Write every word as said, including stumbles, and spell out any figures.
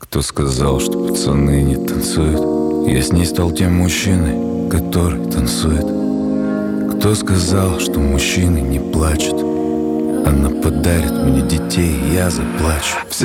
Кто сказал, что пацаны не танцуют? Я с ней стал тем мужчиной, который танцует. Кто сказал, что мужчины не плачут? Она подарит мне детей, я заплачу.